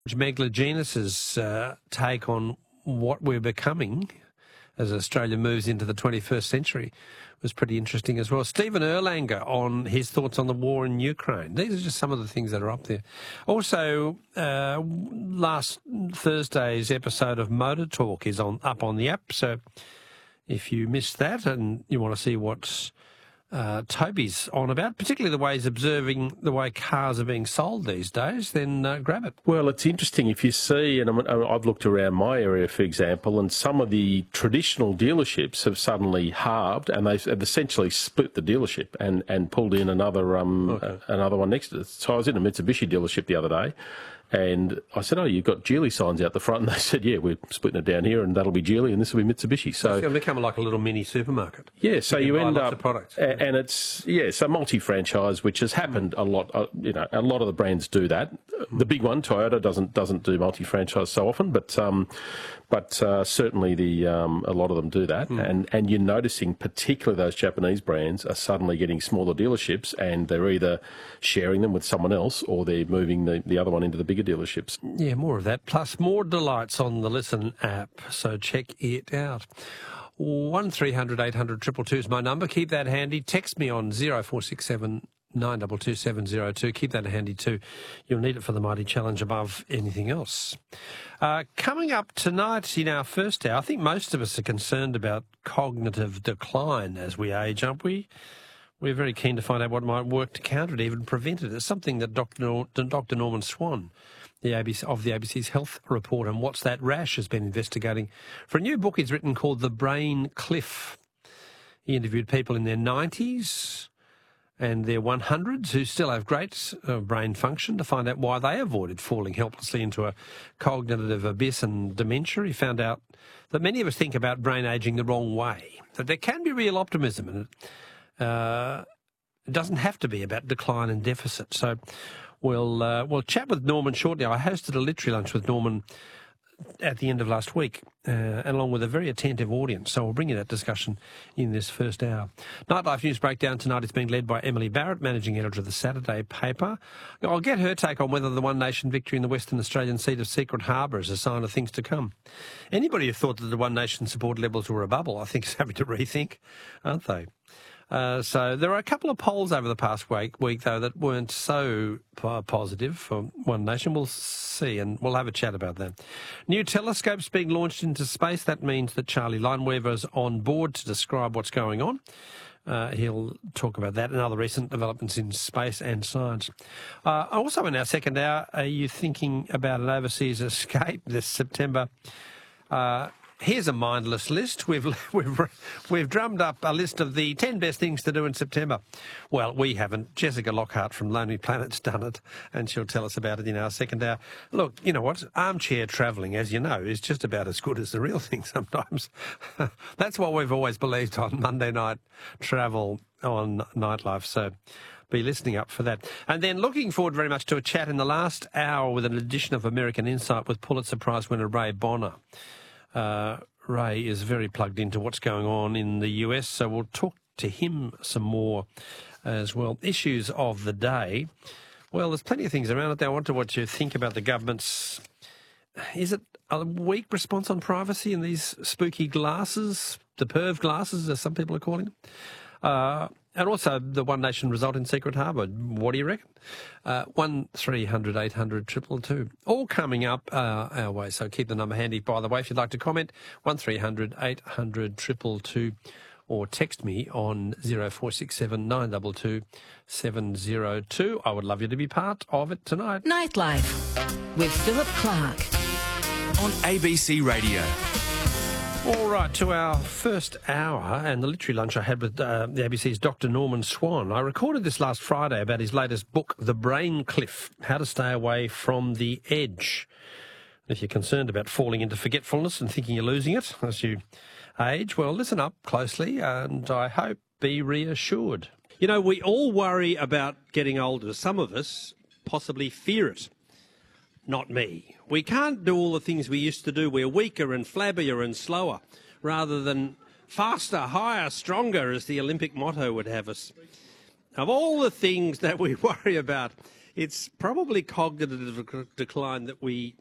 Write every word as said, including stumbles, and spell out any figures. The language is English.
Megalogenus's uh, take on what we're becoming as Australia moves into the twenty-first century was pretty interesting as well. Stephen Erlanger on his thoughts on the war in Ukraine. These are just some of the things that are up there. Also, uh, last Thursday's episode of Motor Talk is on up on the app, so if you missed that and you want to see what's Uh, Toby's on about, particularly the way he's observing the way cars are being sold these days, then uh, grab it. Well, it's interesting if you see, and I've looked around my area, for example, and some of the traditional dealerships have suddenly halved, and they've essentially split the dealership and, and pulled in another um okay. uh, another one next to it. So I was in a Mitsubishi dealership the other day, and I said, "Oh, you've got Geely signs out the front," and they said, "Yeah, we're splitting it down here, and that'll be Geely, and this will be Mitsubishi." So it's going to become like a little mini supermarket. Yeah, so you, you end up, products. and it's yeah, so multi-franchise, which has happened mm. a lot. Uh, you know, a lot of the brands do that. Mm. The big one, Toyota, doesn't doesn't do multi-franchise so often, but um, but uh, certainly the um, a lot of them do that, mm. and and you're noticing particularly those Japanese brands are suddenly getting smaller dealerships, and they're either sharing them with someone else or they're moving the, the other one into the bigger dealerships. Yeah, more of that, plus more delights on the Listen app, so check it out. one three hundred eight hundred two two two is my number. Keep that handy. Text me on zero four six seven nine two two seven zero two. Keep that handy too. You'll need it for the Mighty Challenge above anything else. Uh, coming up tonight in our first hour, I think most of us are concerned about cognitive decline as we age, aren't we? We're very keen to find out what might work to counter it, even prevent it. It's something that Doctor Nor- Doctor Norman Swan, the A B C, of the A B C's Health Report and What's That Rash, has been investigating for a new book he's written called The Brain Cliff. He interviewed people in their nineties and their one hundreds who still have great uh, brain function to find out why they avoided falling helplessly into a cognitive abyss and dementia. He found out that many of us think about brain ageing the wrong way, that there can be real optimism in it. Uh, it doesn't have to be about decline and deficit. So we'll uh, we'll chat with Norman shortly. I hosted a literary lunch with Norman at the end of last week, uh, along with a very attentive audience. So we'll bring you that discussion in this first hour. Nightlife News Breakdown tonight is being led by Emily Barrett, managing editor of the Saturday paper. I'll get her take on whether the One Nation victory in the Western Australian seat of Secret Harbour is a sign of things to come. Anybody who thought that the One Nation support levels were a bubble, I think is having to rethink, aren't they? Uh, so there are a couple of polls over the past week, week though, that weren't so positive for One Nation. We'll see, and we'll have a chat about that. New telescopes being launched into space. That means that Charlie Lineweaver's on board to describe what's going on. Uh, he'll talk about that and other recent developments in space and science. Uh, also in our second hour, are you thinking about an overseas escape this September? Uh, Here's a mindless list. We've we've we've drummed up a list of the ten best things to do in September. Well, we haven't. Jessica Lockhart from Lonely Planet's done it, and she'll tell us about it in our second hour. Look, you know what? Armchair travelling, as you know, is just about as good as the real thing sometimes. That's what we've always believed on Monday night travel on Nightlife. So be listening up for that. And then looking forward very much to a chat in the last hour with an edition of American Insight with Pulitzer Prize winner Ray Bonner. Uh, Ray is very plugged into what's going on in the U S, so we'll talk to him some more as well. Issues of the day. Well, there's plenty of things around it there. I wonder what you think about the government's... Is it a weak response on privacy in these spooky glasses, the perv glasses, as some people are calling them? Uh, and also the One Nation result in Secret Harbour. What do you reckon? Uh, one three hundred eight hundred two two two. All coming up uh, our way, so keep the number handy. By the way, if you'd like to comment, one three hundred eight hundred two two two, or text me on zero four six seven nine two two seven zero two. I would love you to be part of it tonight. Nightlife with Philip Clark on A B C Radio. All right, to our first hour and the literary lunch I had with uh, the A B C's Doctor Norman Swan. I recorded this last Friday about his latest book, The Brain Cliff, How to Stay Away from the Edge. If you're concerned about falling into forgetfulness and thinking you're losing it as you age, well, listen up closely and I hope be reassured. You know, we all worry about getting older. Some of us possibly fear it. Not me. We can't do all the things we used to do. We're weaker and flabbier and slower, rather than faster, higher, stronger, as the Olympic motto would have us. Of all the things that we worry about, it's probably cognitive decline that we